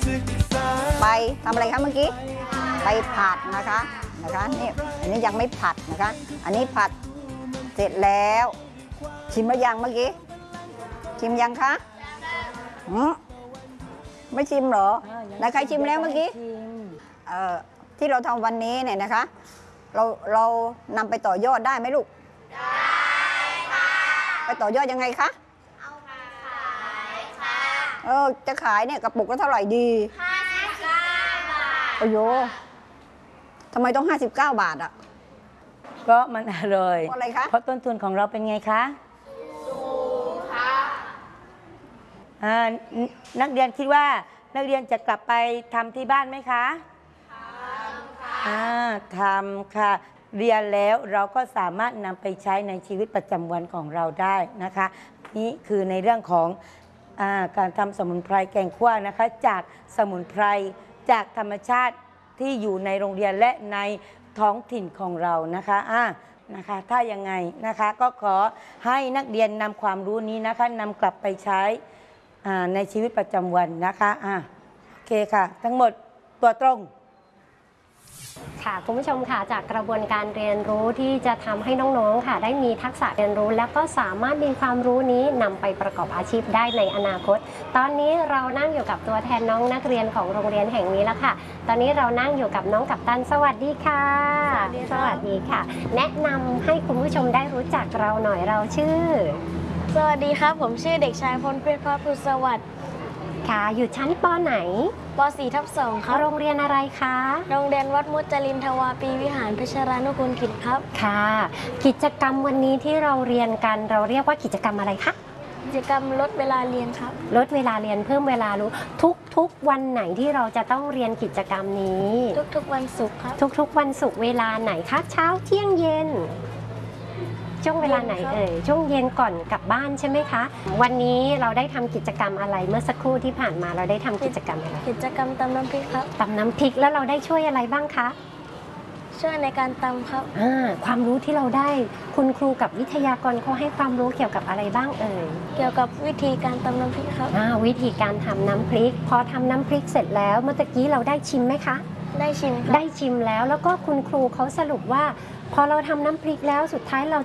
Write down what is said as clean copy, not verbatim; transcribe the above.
ไปทำอะไรคะเมื่อกี้ไปผัดนะคะนี่อันนี้ยังไม่ผัดนะคะ อันนี้ผัดเสร็จแล้วชิมหรือยังเมื่อกี้ชิมยังคะไม่ชิมเหรอแล้วใครชิมแล้วเมื่อกี้ที่เราทำวันนี้เนี่ยนะคะเรานำไปต่อยอดได้ไหมลูกได้ค่ะไปต่อยอดยังไงคะเอามาขายค่ะจะขายเนี่ยกระปุกละเท่าไหร่ดี59 บาทโอ้โหทำไมต้อง59 บาทอ่ะก็มันอร่อยเพราะอะไรคะเพราะต้นทุนของเราเป็นไงคะสูงค่ะนักเรียนคิดว่านักเรียนจะกลับไปทำที่บ้านไหมคะทำค่ะทำค่ะเรียนแล้วเราก็สามารถนำไปใช้ในชีวิตประจำวันของเราได้นะคะนี่คือในเรื่องของการทำสมุนไพรแกงคั่วนะคะจากสมุนไพรจากธรรมชาติที่อยู่ในโรงเรียนและในท้องถิ่นของเรานะคะนะคะถ้ายังไงนะคะก็ขอให้นักเรียนนำความรู้นี้นะคะนำกลับไปใช้ในชีวิตประจำวันนะคะโอเคค่ะทั้งหมดตัวตรงค่ะคุณผู้ชมค่ะจากกระบวนการเรียนรู้ที่จะทำให้น้องๆค่ะได้มีทักษะเรียนรู้และก็สามารถมีความรู้นี้นำไปประกอบอาชีพได้ในอนาคตตอนนี้เรานั่งอยู่กับตัวแทนน้องนักเรียนของโรงเรียนแห่งนี้แล้วค่ะตอนนี้เรานั่งอยู่กับน้องกัปตันสวัสดีค่ะสวัสดีค่ะแนะนำให้คุณผู้ชมได้รู้จักเราหน่อยเราชื่อสวัสดีครับผมชื่อเด็กชายพลเพชรพภูสวัสดิ์ค่ะอยู่ชั้นป.ไหนป.4/2 ครับโรงเรียนอะไรคะโรงเรียนวัดมุจลินทวาปีวิหารเพชรรานุกูลกิจครับค่ะกิจกรรมวันนี้ที่เราเรียนกันเราเรียกว่ากิจกรรมอะไรคะกิจกรรมลดเวลาเรียนครับลดเวลาเรียนเพิ่มเวลารู้ทุกวันไหนที่เราจะต้องเรียนกิจกรรมนี้ทุกวันศุกร์ครับทุกวันศุกร์เวลาไหนคะเช้าเที่ยงเย็นช่วงเวลาไหนช่วงเย็นก่อนกลับบ้านใช่ไหมคะวันนี้เราได้ทำกิจกรรมอะไรเมื่อสักครู่ที่ผ่านมาเราได้ทำกิจกรรมอะไรกิจกรรมตำน้ำพริกครับตำน้ำพริกแล้วเราได้ช่วยอะไรบ้างคะช่วยในการตำครับความรู้ที่เราได้คุณครูกับวิทยากรเขาให้ความรู้เกี่ยวกับอะไรบ้างเกี่ยวกับวิธีการตำน้ำพริกครับวิธีการทำน้ำพริกพอทำน้ำพริกเสร็จแล้วเมื่อกี้เราได้ชิมไหมคะได้ชิมได้ชิมแล้วก็คุณครูเขาสรุปว่าพอเราทำน้ำพริกแล้วสุดท้ายเรา